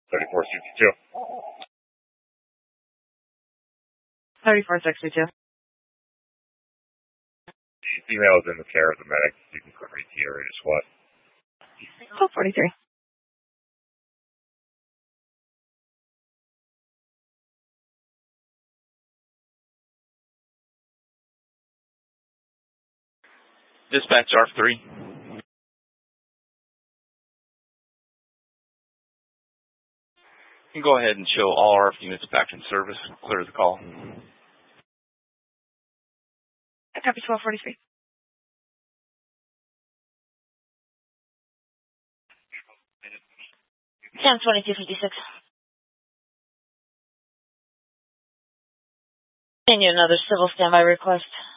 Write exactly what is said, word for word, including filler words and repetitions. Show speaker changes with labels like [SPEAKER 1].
[SPEAKER 1] thirty-four sixty-two.
[SPEAKER 2] thirty-four sixty-two.
[SPEAKER 1] The female is in the care of the medic. You can cover E T A rate as what?
[SPEAKER 2] twelve forty-three.
[SPEAKER 3] Dispatch R F three. You can go ahead and show all R F units back in service. Clear the call.
[SPEAKER 2] I copy twelve forty-three. ten twenty-two fifty-six. Continue another civil standby request.